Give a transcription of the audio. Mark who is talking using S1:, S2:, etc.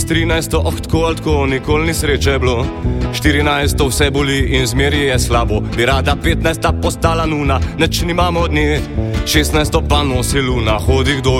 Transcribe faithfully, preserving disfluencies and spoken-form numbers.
S1: trinajsto, oh tako ali tako, nikoli ni sreče bilo. štirinajsto vse boli in zmeri je slabo. Bi rada petnajsta postala nuna, neč nimamo od nje. šestnajsto pa nosi luna, hodi kdo